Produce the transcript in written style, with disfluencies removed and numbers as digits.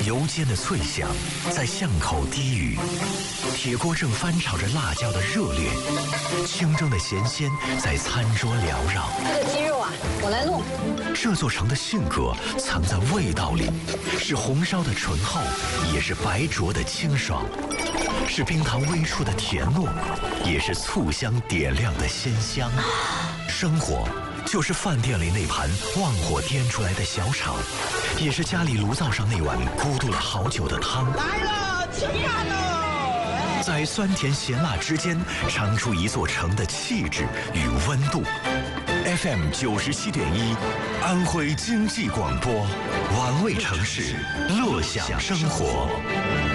油煎的脆响在巷口低语，铁锅正翻炒着辣椒的热烈，清蒸的咸鲜在餐桌缭绕。 这个鸡肉啊，我来弄。 这座城的性格藏在味道里，是红烧的醇厚，也是白灼的清爽，是冰糖微触的甜糯，也是醋香点亮的鲜香。生活就是饭店里那盘旺火颠出来的小炒，也是家里炉灶上那碗咕嘟了好久的汤。 来了，吃饭喽！ 在酸甜咸辣之间，尝出一座城的气质与温度。FM 97.1，安徽经济广播，玩味城市，乐享生活。